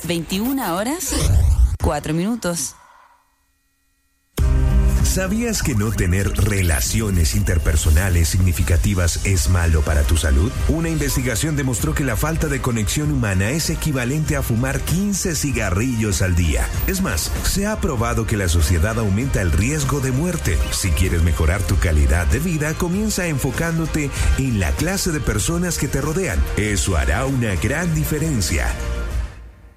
21 horas, 4 minutos. ¿Sabías que no tener relaciones interpersonales significativas es malo para tu salud? Una investigación demostró que la falta de conexión humana es equivalente a fumar 15 cigarrillos al día. Es más, se ha probado que la sociedad aumenta el riesgo de muerte. Si quieres mejorar tu calidad de vida, comienza enfocándote en la clase de personas que te rodean. Eso hará una gran diferencia.